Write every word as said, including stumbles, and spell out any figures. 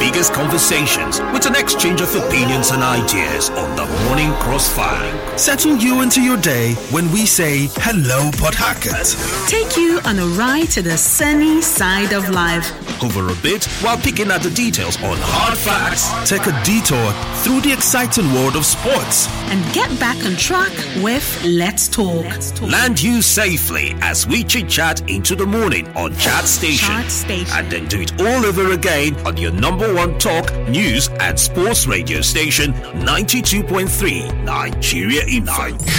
biggest conversations with an exchange of opinions and ideas on the Morning Crossfire. Settle you into your day when we say hello, Port Harcourt. Take you on a ride to the sunny side of life. Over a bit while picking at the details on hard facts. Take a detour through the exciting world of sports. And get back on track with Let's Talk. Let's Talk. Land you safely as we chit-chat into the morning on Chat Station. Chat Station. And then do it all over again on your number one talk, news and sports radio station, ninety-two point three Nigeria Info.